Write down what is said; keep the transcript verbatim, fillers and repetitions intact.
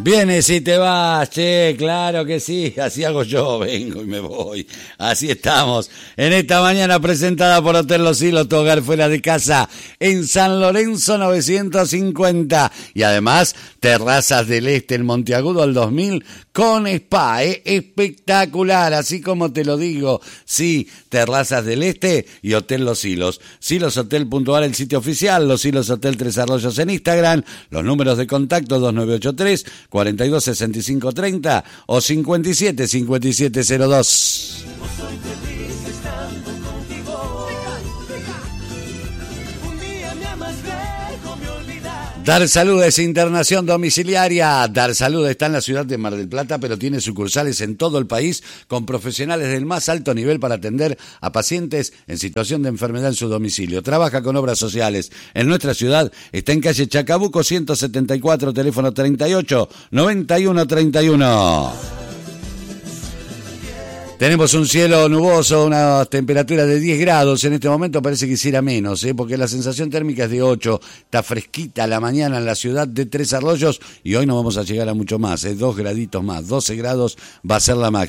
Vienes y te vas, che, claro que sí, así hago yo, vengo y me voy. Así estamos, en esta mañana presentada por Hotel Los Hilos, tu hogar fuera de casa, en San Lorenzo novecientos cincuenta. Y además, Terrazas del Este, en Monteagudo al dos mil, con spa, ¿eh? Espectacular, así como te lo digo. Sí, Terrazas del Este y Hotel Los Hilos. Siloshotel punto ar, el sitio oficial, Los Hilos Hotel Tres Arroyos en Instagram, los números de contacto dos nueve ocho tres, cuarenta y dos, sesenta y cinco, treinta o cincuenta y siete, cincuenta y siete cero dos. Dar Salud es internación domiciliaria. Dar Salud está en la ciudad de Mar del Plata, pero tiene sucursales en todo el país con profesionales del más alto nivel para atender a pacientes en situación de enfermedad en su domicilio. Trabaja con obras sociales. En nuestra ciudad está en calle Chacabuco ciento setenta y cuatro, teléfono treinta y ocho, noventa y uno, treinta y uno. Tenemos un cielo nuboso, una temperatura de diez grados. En este momento parece que hiciera menos, ¿eh? Porque la sensación térmica es de ocho. Está fresquita la mañana en la ciudad de Tres Arroyos y hoy no vamos a llegar a mucho más, ¿eh? Dos graditos más, doce grados va a ser la máxima.